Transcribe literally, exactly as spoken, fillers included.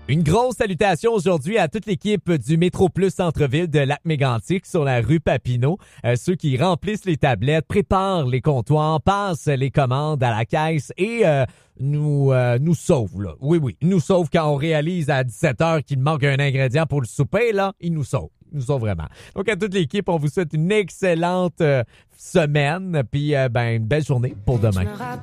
Une grosse salutation aujourd'hui à toute l'équipe du Métro Plus Centre-Ville de Lac-Mégantic sur la rue Papineau. Euh, ceux qui remplissent les tablettes, préparent les comptoirs, passent les commandes à la caisse et euh, nous euh, nous sauvent. Là. Oui, oui, nous sauvent quand on réalise à dix-sept heures qu'il manque un ingrédient pour le souper. Là, ils nous sauvent. Ils nous sauvent vraiment. Donc à toute l'équipe, on vous souhaite une excellente euh, semaine puis euh, ben une belle journée pour demain.